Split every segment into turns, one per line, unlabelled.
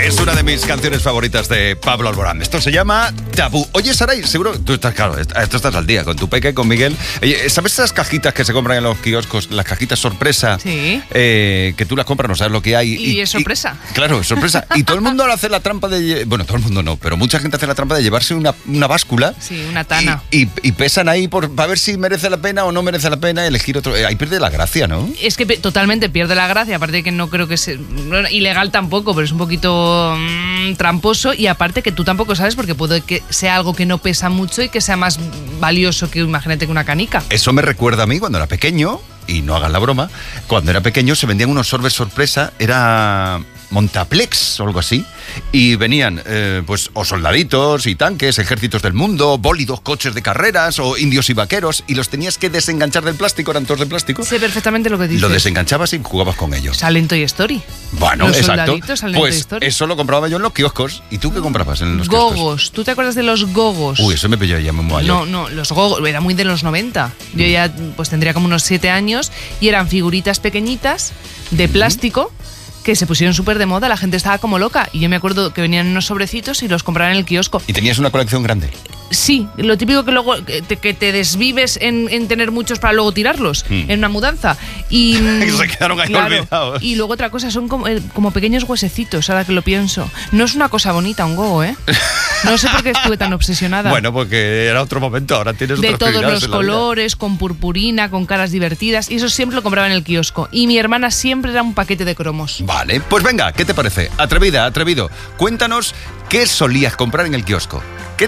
Es una de mis canciones favoritas de Pablo Alborán. Esto se llama Tabú. Oye, Saray, seguro, tú estás, claro, esto estás al día con tu peque, con Miguel. Oye, ¿sabes esas cajitas que se compran en los kioscos? Las cajitas sorpresa.
Sí.
Que tú las compras, no sabes lo que hay.
Y es sorpresa.
Claro, es sorpresa. Y todo el mundo hace la trampa de... Bueno, todo el mundo no, pero mucha gente hace la trampa de llevarse una báscula.
Sí, una tana.
Y pesan ahí para ver si merece la pena o no merece la pena elegir otro. Ahí pierde la gracia, ¿no?
Es que totalmente pierde la gracia, aparte de que no creo que sea ilegal tampoco, pero es un poquito tramposo, y aparte que tú tampoco sabes, porque puede que sea algo que no pesa mucho y que sea más valioso que, imagínate, que una canica.
Eso me recuerda a mí cuando era pequeño, y no hagan la broma, cuando era pequeño se vendían unos sorbes sorpresa, era Montaplex o algo así, y venían pues o soldaditos y tanques, ejércitos del mundo, bólidos, coches de carreras o indios y vaqueros, y los tenías que desenganchar del plástico, eran todos de plástico.
Sé perfectamente lo que dices.
Lo desenganchabas y jugabas con ellos.
Sale en Toy Story.
Bueno,
los
exacto.
Soldaditos salen en Toy
Pues
Story.
eso lo compraba yo en los kioscos. ¿Y tú qué comprabas en los kioscos?
Gogos. ¿Tú te acuerdas de los gogos?
Uy, eso me pilló ya muy mayor.
No, los gogos, era muy de los 90. Yo ya pues tendría como unos 7 años y eran figuritas pequeñitas de plástico que se pusieron súper de moda, la gente estaba como loca, y yo me acuerdo que venían unos sobrecitos y los compraban en el kiosco.
¿Y tenías una colección grande?
Sí, lo típico que luego que te desvives en tener muchos para luego tirarlos en una mudanza. Y
se quedaron ahí olvidados.
Y luego otra cosa, son como pequeños huesecitos, ahora que lo pienso. No es una cosa bonita un gogo, ¿eh? No sé por qué estuve tan obsesionada.
Bueno, porque era otro momento, ahora tienes otras
de todos
prioridades
los
en la vida.
colores, con purpurina, con caras divertidas, y eso siempre lo compraba en el kiosco. Y mi hermana siempre era un paquete de cromos.
Vale, pues venga, ¿qué te parece? Atrevida, atrevido. Cuéntanos qué solías comprar en el kiosco.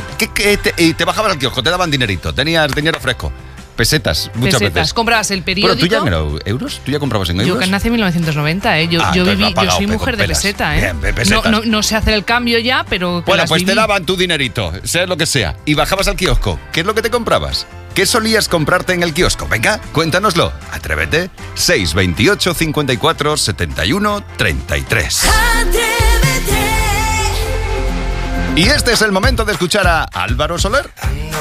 Y te bajaban al kiosco, te daban dinerito, tenías dinero fresco. Pesetas, muchas veces.
Comprabas el periódico.
¿Pero tú ya en euros? ¿Tú ya comprabas en euros?
Yo que nací en 1990, ¿eh? Yo soy mujer de peseta, ¿eh?
Bien, pesetas.
No sé hacer el cambio ya, pero...
Bueno, pues te daban tu dinerito, sea lo que sea, y bajabas al kiosco. ¿Qué es lo que te comprabas? ¿Qué solías comprarte en el kiosco? Venga, cuéntanoslo. Atrévete. 628 54 71 33. Y este es el momento de escuchar a Álvaro Soler.